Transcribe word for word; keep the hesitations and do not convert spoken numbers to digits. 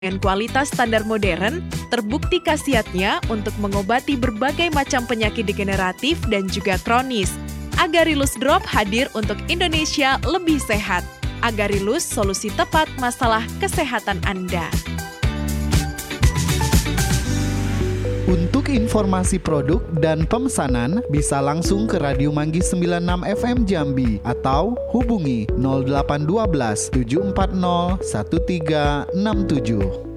Dengan kualitas standar modern, terbukti khasiatnya untuk mengobati berbagai macam penyakit degeneratif dan juga kronis. Agarilus Drop hadir untuk Indonesia lebih sehat. Agarilus, solusi tepat masalah kesehatan Anda. Untuk informasi produk dan pemesanan bisa langsung ke Radio Manggis sembilan puluh enam F M Jambi atau hubungi nol delapan satu dua tujuh empat nol satu tiga enam tujuh.